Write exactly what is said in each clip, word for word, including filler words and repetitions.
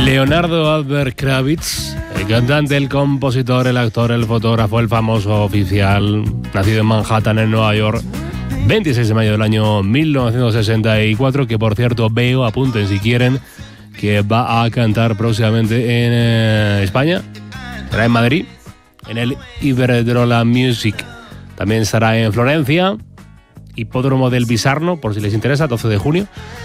Leonardo Albert Kravitz, el cantante, el compositor, el actor, el fotógrafo, el famoso oficial, nacido en Manhattan, en Nueva York, veintiséis de mayo del año mil novecientos sesenta y cuatro, que por cierto veo, apunten si quieren, que va a cantar próximamente en eh, España, será en Madrid, en el Iberdrola Music, también estará en Florencia, Hipódromo del Bizarno, por si les interesa, doce de junio,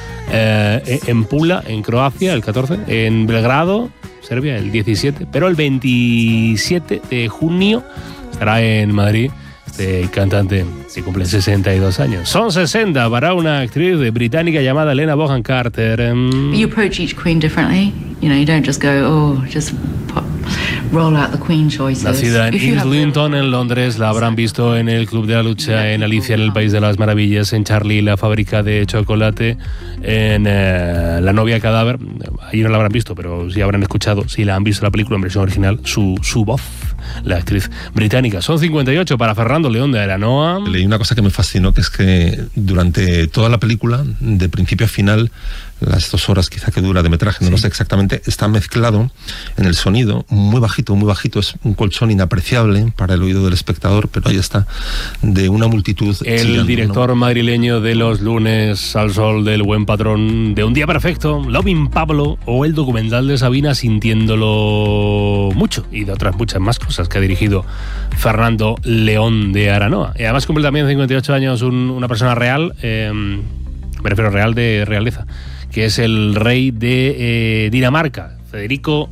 eh, en Pula, en Croacia, el catorce, en Belgrado, Serbia, el diecisiete, pero el veintisiete de junio estará en Madrid este cantante que cumple sesenta y dos años. Son sesenta para una actriz británica llamada Helena Bonham Carter. You approach each queen differently. You know, you don't just go, oh, just pop, roll out the queen choices. Nacida en Islington, en Londres, la habrán visto en El Club de la Lucha, en Alicia en el País de las Maravillas, en Charlie, la fábrica de chocolate, en eh, La novia cadáver. Ahí no la habrán visto, pero sí habrán escuchado, si la han visto la película en versión original, su, su voz, la actriz británica. Son cincuenta y ocho para Fernando León de Aranoa. Leí una cosa que me fascinó, que es que durante toda la película, de principio a final, las dos horas quizá que dura de metraje, no sí. lo sé exactamente, está mezclado en el sonido, muy bajito, muy bajito, es un colchón inapreciable para el oído del espectador, pero ahí está, de una multitud. El chillando, director ¿no? madrileño de Los lunes al sol, del Buen patrón, de Un día perfecto, Loving Pablo, o el documental de Sabina, Sintiéndolo mucho, y de otras muchas más cosas que ha dirigido Fernando León de Aranoa. Y además cumple también cincuenta y ocho años un, una persona real, eh, me refiero real de realeza, que es el rey de eh, Dinamarca, Federico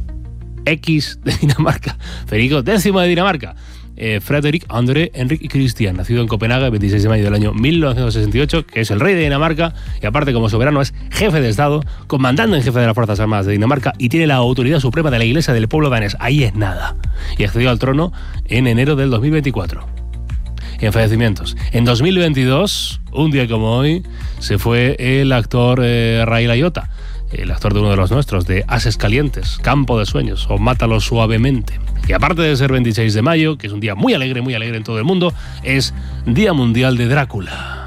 X de Dinamarca, Federico X de Dinamarca, eh, Frederik André Henrik Christian, nacido en Copenhague el veintiséis de mayo del año mil novecientos sesenta y ocho, que es el rey de Dinamarca y aparte como soberano es jefe de Estado, comandante en jefe de las Fuerzas Armadas de Dinamarca y tiene la autoridad suprema de la Iglesia del pueblo danés. Ahí es nada. Y accedió al trono en enero del dos mil veinticuatro. En fallecimientos. En dos mil veintidós, un día como hoy, se fue el actor eh, Ray Liotta, el actor de uno de los nuestros, de Ases Calientes, Campo de Sueños o Mátalo Suavemente. Y aparte de ser veintiséis de mayo, que es un día muy alegre, muy alegre en todo el mundo, es Día Mundial de Drácula.